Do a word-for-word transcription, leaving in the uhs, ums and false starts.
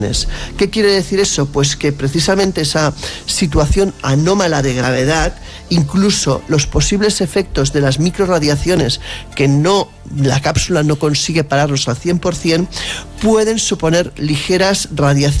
¿Qué quiere decir eso? Pues que precisamente esa situación anómala de gravedad, incluso los posibles efectos de las microradiaciones que no, la cápsula no consigue pararlos al cien por ciento, pueden suponer ligeras radiaciones